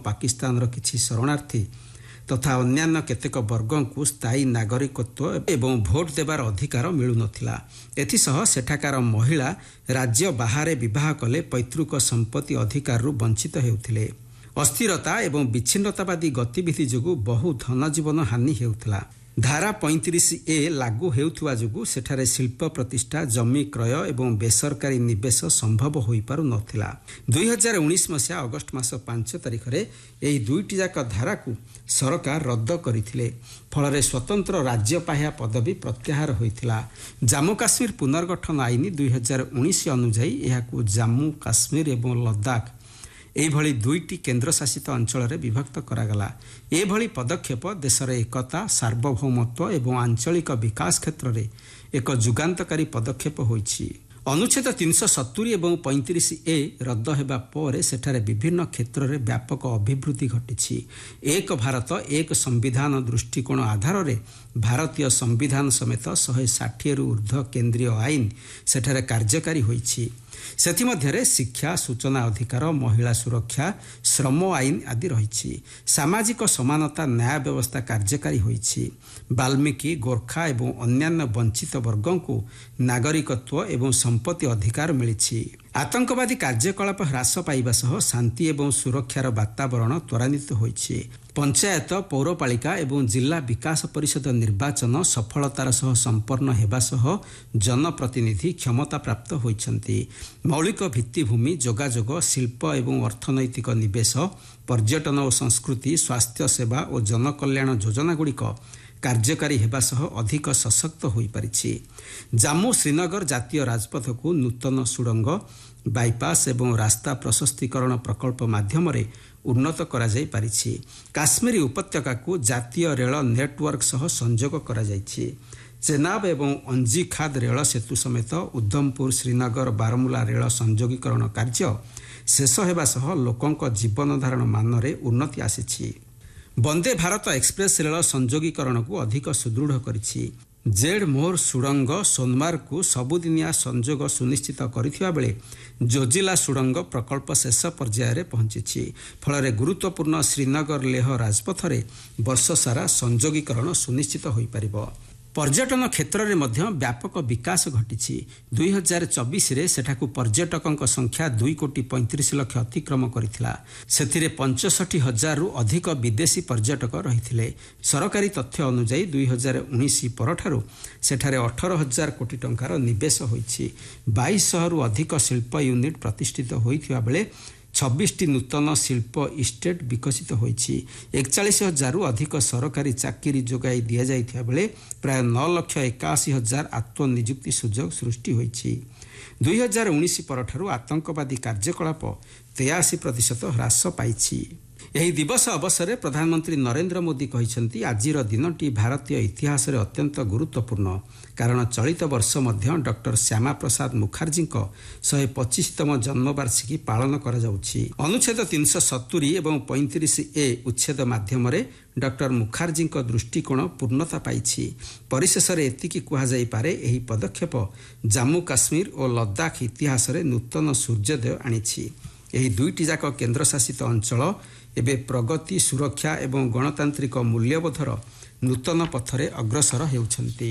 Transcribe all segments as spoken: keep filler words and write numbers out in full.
पाकिस्तान किछि शरणार्थी तथा अन्यान्य केतेक वर्गों को स्थायी नागरिकत्व एवं भोट देवार अधिकार मिलु नथिला। एथिसह सेठाकार महिला राज्य बाहर बह कले पैतृक संपत्ति अधिकार वंचित हेउथिले। अस्थिरता एवं विच्छिन्नतावादी गतिविधि जोगु बहु धनजीवन हानि हेउथिला। धारा पैंतीस ए लागू हेउथुवा जोगु सेठारे शिल्प प्रतिष्ठा जमी क्रय एवं बेसरकारी निवेश संभव होई पारु नथिला। दुई हजार उन्नीस मसीहा अगस्ट मास पांच तारिख रे एही दुईटी जाक धारा को सरकार रद्द करथिले। फलरे स्वतंत्र राज्य पाह्या पदवी प्रत्याहार होइथिला। जम्मू काश्मीर पुनर्गठन आईन दुई हजार उन्नीस अनुसार एहाकू जम्मू काश्मीर एवं लद्दाख एभली दुईटी केन्द्रशासित अंचल विभक्त करागला। एभली पदक्षेप देशर एकता सार्वभौमत्व एवं आंचलिक विकास क्षेत्र में एक जुगांतकारी पदक्षेप होइछि। अनुच्छेद तीन सौ सत्तरी एवं पैंतीस ए रद्द हेबा पर सेठारे विभिन्न क्षेत्र में व्यापक अभिवृद्धि घटिछि। एक भारत एक संविधान दृष्टिकोण आधार में भारतीय संविधान समेत शहे षाठी रु ऊर्ध्व केन्द्रीय आईन सेठारे कार्यकारी होइछि। सेथिमध्यरे शिक्षा सूचना अधिकार महिला सुरक्षा श्रम आईन आदि रही। सामाजिक समानता न्याय व्यवस्था कार्यकारी होइछि। वाल्मीकि गोरखा एवं अन्यान्य वंचित वर्गों को नागरिकत्व एवं संपत्ति अधिकार मिली। आतंकवादी कार्यकलाप ह्रास पाइबा सह शांति एवं सुरक्षार वातावरण त्वरान्वित होइछि। पंचायत पौरपालिका एवं जिला विकास परिषद निर्वाचन सफलतार सह संपन्न हेबा सह जनप्रतिनिधि क्षमता प्राप्त होइछन्ति। मौलिक भित्तिभूमि जोगाजोग शिल्प एवं अर्थनैतिक निवेश पर्यटन और संस्कृति स्वास्थ्य सेवा और जनकल्याण योजना गुड़िक कार्यकारी हेबा सह अधिक सशक्त होई पारिछि। जम्मू श्रीनगर जातीय राजपथ को नूतन सुड़ंग बाईपास एवं रास्ता प्रशस्तीकरण प्रकल्प माध्यम उन्नत करा जाई पारिछि। काश्मीरी उपत्यका को जातीय रेल नेटवर्क सह संजोग करा जाइछि। चेनाब एवं अंजीखाद रेल सेतु समेत उधमपुर श्रीनगर बारमूला रेल संयोगीकरण कार्य शेष हेबा सह लोकंक जीवन धारण मान रे उन्नति आसिछि। वंदे भारत एक्सप्रेस रेल संयोगीकरण को अधिक सुदृढ़ करिछि। जेड मोर सुड़ंग सोनमार्ग को सबुदिनिया संजोग सुनिश्चित करिथिबा बेले जोजिला सुड़ंग प्रकल्प शेष पर्यायर पहुंची। फल गुरुत्वपूर्ण श्रीनगर लेह राजपथरे वर्ष सारा संयोगीकरण सुनिश्चित होई परिबो। पर्यटन क्षेत्र में मध्य व्यापक विकास घटी। दुई हजार चौबीस सेठाकू पर्यटकों संख्या दुई कोटी पैंतीस लक्ष अतिक्रम करथिला। सेथिरे पंचषठी हजार रु अधिक विदेशी पर्यटक रहिथिले। सरकारी तथ्य अनुसार दुई हजार उन्नीस परठारु सेठारे अठारह हजार कोटी टंकार निवेश होइछि। बाईस रु अधिक शिल्प यूनिट प्रतिष्ठित होइथिबा बेले छब्बीस टी नूतन शिल्प इस्टेट विकसित होइछि। एकचालीस हजार रु अधिक सरकारी चाकरी जोगाई दिया जाइथिबा बेले प्राय नौ लक्ष एकाशी हजार आत्मनियुक्ति सुजोग सृष्टि होइछि। दुई हजार उन्नीस परठारु आतंकवादी कार्यकलाप तेयासी प्रतिशत ह्रास पाइछि। यही दिवस अवसर में प्रधानमंत्री नरेंद्र मोदी कहिसेंति आजिर दिनटी भारतीय इतिहास रे अत्यंत गुरुत्वपूर्ण कारण चलित वर्ष मध्य डॉक्टर श्यामा प्रसाद मुखर्जी को शहे पच्चीसतम जन्मवार्षिकी पालन करा जाउछि। अनुच्छेद तीन सौ सत्तरी एवं पैंतीस ए उच्छेद माध्यम डॉक्टर मुखर्जी को दृष्टिकोण पूर्णता पाइछि। परिशेष एतिकी कुहा जाई पारे एही पदक्षेप जम्मू काश्मीर और लद्दाख इतिहास रे नूतन सूर्योदय आनिछि। एही दुईटी जाक केन्द्रशासित अंचल एबे प्रगति सुरक्षा एवं गणतांत्रिक मूल्यबोधर नूतन पथरे अग्रसर हेउछन्ति।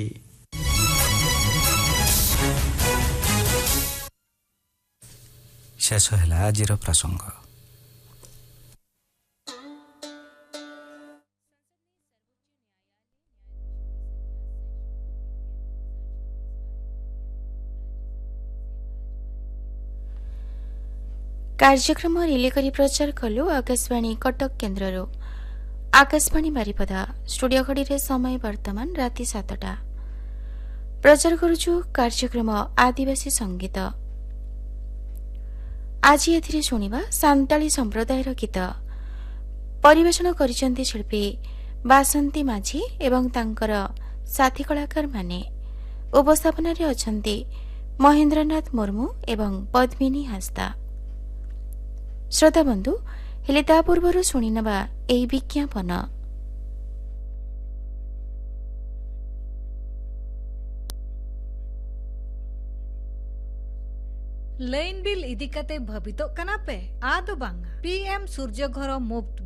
शेष हेला आजिर प्रसंग। कार्यक्रम रिले करी प्रचार कलु आकाशवाणी कटक केन्द्र। आकाशवाणी बारिपदा स्टूडियो घड़ी रे समय वर्तमान राति सातटा। प्रचार करुछु कार्यक्रम आदिवासी संगीत। आज एथिरे शुणिबा सांताली संप्रदायर गीत। परिवेषण करिसेंती शिल्पी बासंती माझी एवं तांकर साथी कलाकार माने। उपस्थापन रे अछंती महेंद्रनाथ मुर्मू एवं पद्मिनी हास्ता। श्रोता बंधु हेले ता पूर्व शुणी नवा एही विज्ञापन। लाइन बिल इदिकाते भवितो कनापे आदो बांगा पीएम सूर्य घर मुफ्त